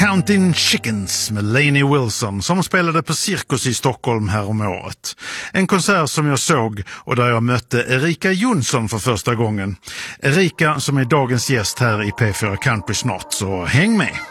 Counting Chickens med Lainey Wilson som spelade på Cirkus i Stockholm här om året. En konsert som jag såg och där jag mötte Erika Jonsson för första gången. Erika som är dagens gäst här i P4 Country snart, så häng med!